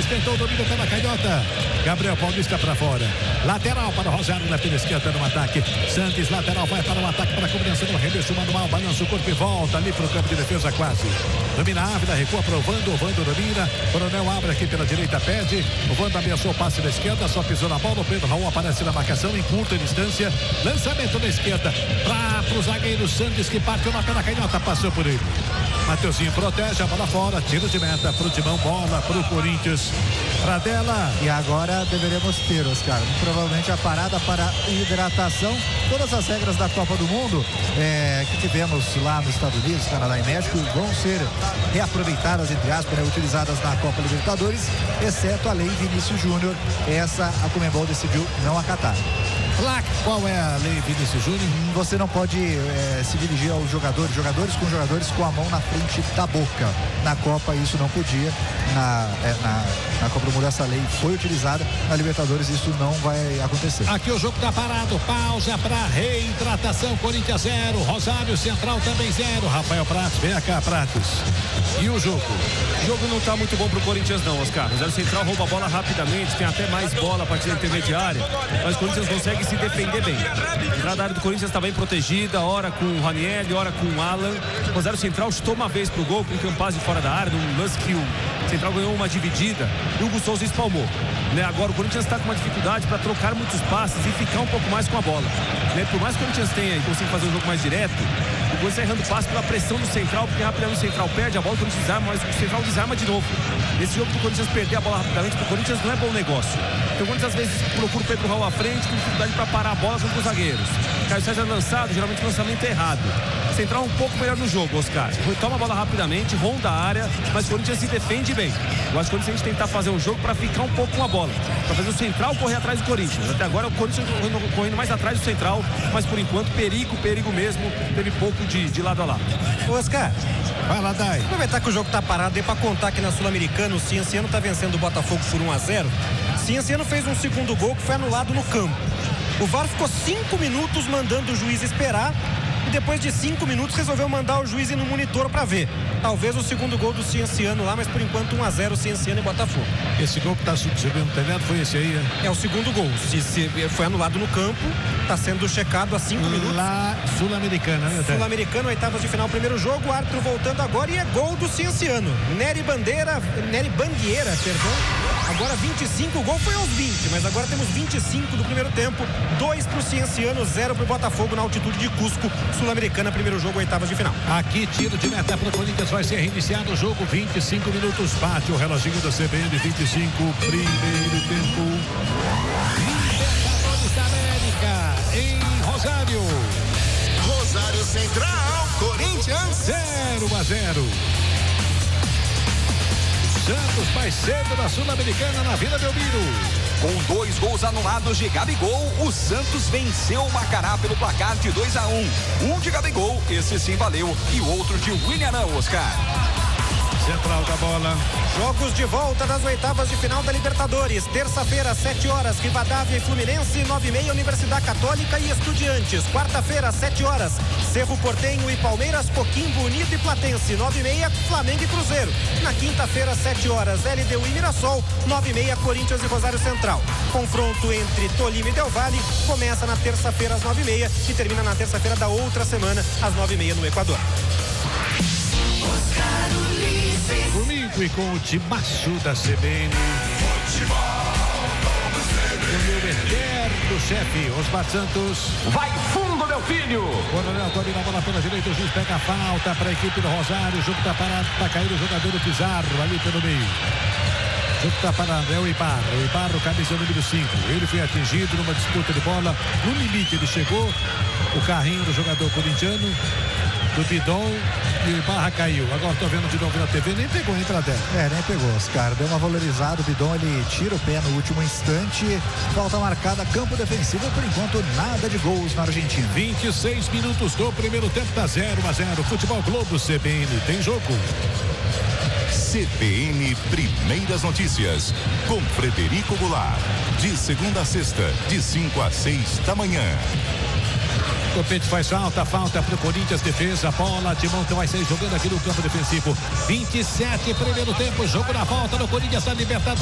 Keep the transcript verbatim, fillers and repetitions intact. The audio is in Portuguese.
Santos tentou o domínio pela canhota. Gabriel Paulista para fora. Lateral para o Rosário na pela esquerda no ataque. Santos, lateral, vai para o ataque para a cobrança do arremesso manual. Balança o corpo e volta ali para o campo de defesa quase. Domina a Ávila, recua para o Vando. O Vando domina. Coronel abre aqui pela direita, pede. O Vando ameaçou o passe da esquerda, só pisou na bola. O Pedro Raul aparece na marcação em curta distância. Lançamento da esquerda para o zagueiro Santos, que partiu na pela canhota, passou por ele. Mateuzinho protege a bola fora, tiro de meta pro Timão, bola pro Corinthians. Pradella. E agora deveremos ter, Oscar, provavelmente a parada para hidratação. Todas as regras da Copa do Mundo é, que tivemos lá nos Estados Unidos, Canadá e México vão ser reaproveitadas, entre aspas, né, utilizadas na Copa Libertadores, exceto a lei Vinícius Júnior. Essa a Conmebol decidiu não acatar. Placa, qual é a lei Vinícius Júnior? Você não pode é, se dirigir aos jogadores, jogadores com jogadores com a mão na frente da boca. Na Copa isso não podia, na, é, na, na Copa do Mundo essa lei foi utilizada, na Libertadores isso não vai acontecer. Aqui o jogo tá parado, pausa para reidratação, Corinthians zero, Rosário Central também zero. Rafael Pratos, vem cá, Pratos. E o jogo? O jogo não tá muito bom pro Corinthians não, Oscar. O Rosário Central rouba a bola rapidamente, tem até mais bola a partir da intermediária, mas o Corinthians consegue se defender bem. A entrada da área do Corinthians está bem protegida, ora com o Ranieri, ora com o Alan. O Rosário Central chutou uma vez pro gol, com um Campazzi fora da área, num lance que o Central ganhou uma dividida e o Hugo Souza espalmou. Né? Agora o Corinthians está com uma dificuldade para trocar muitos passes e ficar um pouco mais com a bola. Né? Por mais que o Corinthians tenha e consiga fazer um jogo mais direto, o Corinthians está errando passe pela pressão do Central, porque rapidamente o Central perde a bola, o Corinthians desarma, mas o Central desarma de novo. Esse jogo do Corinthians perder a bola rapidamente, para o Corinthians não é bom negócio. Então o Corinthians às vezes procura o Pedro Raul à frente, com dificuldade para parar a bola junto com os zagueiros. Caio César lançado, geralmente o lançamento é errado. Central um pouco melhor no jogo, Oscar. Toma a bola rapidamente, ronda a área, mas o Corinthians se defende bem. Eu acho que o Corinthians tem que tentar fazer um jogo para ficar um pouco com a bola, para fazer o Central correr atrás do Corinthians. Até agora o Corinthians correndo mais atrás do Central, mas por enquanto perigo, perigo mesmo, teve pouco de, de lado a lado. Oscar, vai lá, Dai. Aproveitar que o jogo tá parado, dei pra contar que na Sul-Americana o Cienciano tá vencendo o Botafogo por um a zero. O Cienciano fez um segundo gol que foi anulado no campo. O V A R ficou cinco minutos mandando o juiz esperar e depois de cinco minutos resolveu mandar o juiz ir no monitor para ver. Talvez o segundo gol do Cienciano lá, mas por enquanto um a zero Cienciano e Botafogo. Esse gol que tá subindo no telhado foi esse aí, é? É o segundo gol. Se, se foi anulado no campo, tá sendo checado há cinco minutos. Lá, Sul-Americana, né? Sul-Americana, oitavas de final, primeiro jogo, o árbitro voltando agora e é gol do Cienciano. Nery Bandeira, Nery Bangueira, perdão. Agora vinte e cinco, o gol foi aos vinte, mas agora temos vinte e cinco do primeiro tempo, dois pro Cienciano, zero pro Botafogo na altitude de Cusco. Sul-Americana, primeiro jogo, oitavas de final. Aqui, tiro de meta pro Corinthians, vai ser reiniciado o jogo, vinte e cinco minutos, bate o reloginho da C B N, vinte e cinco, primeiro tempo. Libertadores da América, em Rosário. Rosário Central, Corinthians, zero a zero. Santos mais cedo na Sul-Americana, na Vila Belmiro. Com dois gols anulados de Gabigol, o Santos venceu o Macará pelo placar de dois a um. Um de Gabigol, esse sim valeu, e o outro de William Oscar. Central da bola. Jogos de volta das oitavas de final da Libertadores. Terça-feira, sete horas, Rivadavia e Fluminense, nove e meia, Universidade Católica e Estudiantes. Quarta-feira, sete horas, Cerro Porteño e Palmeiras, Coquimbo, Unido e Platense, nove e meia, Flamengo e Cruzeiro. Na quinta-feira, sete horas, L D U e Mirassol, nove e meia, Corinthians e Rosário Central. Confronto entre Tolima e Del Valle começa na terça-feira às nove e meia e termina na terça-feira da outra semana às nove e meia no Equador. Comigo e com o timaço da C B N. O meu eterno chefe, Osmar Santos. Vai fundo, meu filho! Coronel domina a bola pela direita, o juiz pega a falta para a equipe do Rosário. O jogo está parado para cair o jogador do Pizarro ali pelo meio. O jogo está parado, é o Ibarro. O Ibarro, camisa número cinco. Ele foi atingido numa disputa de bola. No limite ele chegou. O carrinho do jogador corintiano, do Bidon, e o Ibarra caiu. Agora estou vendo de novo na T V, nem pegou, entra dentro. É, nem pegou, Oscar. Deu uma valorizada, o Bidon ele tira o pé no último instante. Falta marcada, campo defensivo. Por enquanto, nada de gols na Argentina. vinte e seis minutos do primeiro tempo, tá zero a zero. Futebol Globo C B N, tem jogo. C B N Primeiras Notícias, com Frederico Goulart. De segunda a sexta, de cinco a seis da manhã. Copete faz falta, falta pro Corinthians, defesa, bola, Timão vai sair jogando aqui no campo defensivo. vinte e sete, primeiro tempo, jogo na volta no Corinthians da Libertadores.